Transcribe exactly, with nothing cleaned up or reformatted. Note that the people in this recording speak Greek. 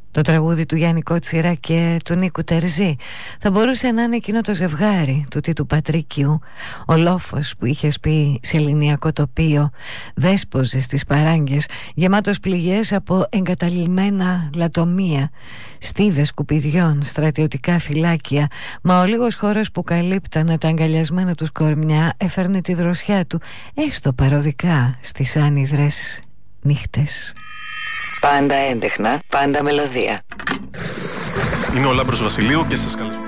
Το τραγούδι του Γιάννη Κότσιρα και του Νίκου Τερζή θα μπορούσε να είναι εκείνο το ζευγάρι του Τίτου Πατρίκιου, ο λόφος που είχες πει σε ελληνιακό τοπίο, δέσποζε στις παράγκες, γεμάτος πληγές από εγκαταλειμμένα λατομεία, στίβες σκουπιδιών, στρατιωτικά φυλάκια, μα ο λίγος χώρος που καλύπτανε τα αγκαλιασμένα τους κορμιά έφερνε τη δροσιά του, έστω παροδικά, στις άνυδρες νύχτες. Πάντα έντεχνα, πάντα μελωδία. Είμαι ο Λάμπρος Βασιλείου και σας καλωσορίζω.